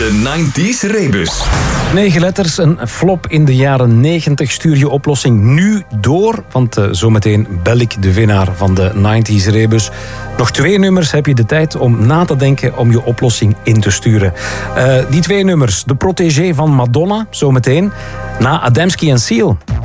De 90s Rebus. 9 letters, een flop in de jaren 90. Stuur je oplossing nu door, want zometeen bel ik de winnaar van de 90s Rebus. Nog 2 nummers heb je de tijd om na te denken om je oplossing in te sturen. Die 2 nummers, de protégé van Madonna, zometeen, na Adamski en Seal.